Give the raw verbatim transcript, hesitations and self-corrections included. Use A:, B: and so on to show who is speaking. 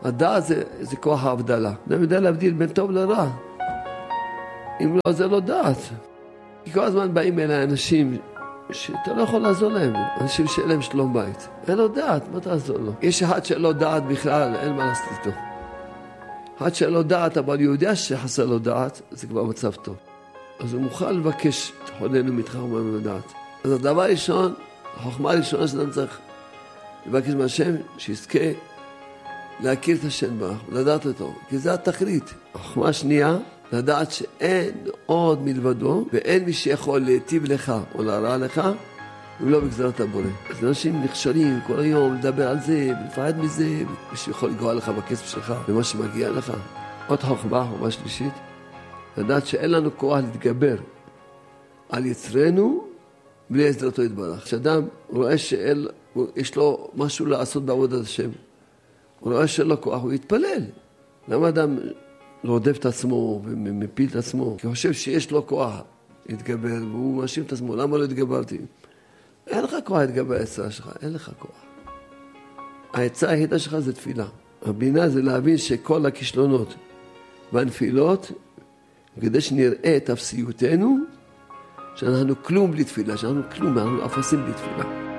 A: הדעת זה, זה כוח ההבדלה. אדם יודע להבדיל בין טוב לרע. אם לא, זה לא דעת. כי כל הזמן באים אליי אנשים שאתה לא יכול לעזור להם. אנשים שאין להם שלום בית. אין לו דעת, מה תעזור לו? יש אחד שלא דעת בכלל, אין מה לעשות איתו. אחד שלא דעת, אבל הוא יודע שחסר לו דעת, זה כבר מצב טוב. אז הוא מוכן לבקש, תחוננו מתך ומנו לדעת. אז הדבר הראשון, החוכמה הראשונה שאדם צריך לבקש מהשם, שיזכה להכיר את השם ברך, לדעת אותו, כי זה התכלית. החוכמה השנייה, לדעת שאין עוד מלבדו, ואין מי שיכול להיטיב לך או להרע לך, אם לא בגזרת הבורא. אז אנשים נכשלים כל היום לדבר על זה, ולפחד מזה, מישהו יכול לגוע לך בכסף שלך, במה שמגיע לך. עוד חוכמה, חוכמה שלישית, לדעת שאין לנו כוח להתגבר על יצרנו, בלי עזרתו יתברך. כשאדם רואה שיש לו משהו לעשות בעבודת השם, הוא רואה שאין לו כוח, הוא יתפלל. למה אדם רודף את עצמו ומפיל את עצמו? כי הוא חושב שיש לו כוח להתגבר, והוא מאשים את עצמו, למה לא התגברתי? אין לך כוח להתגבר העצה שלך, אין לך כוח. העצה היחידה שלך זה תפילה. הבינה זה להבין שכל הכישלונות והנפילות, כדי שנראה את אפסיותנו, שאנחנו כלום בלי תפילה, שאנחנו כלום, אנחנו אפסים בלי תפילה.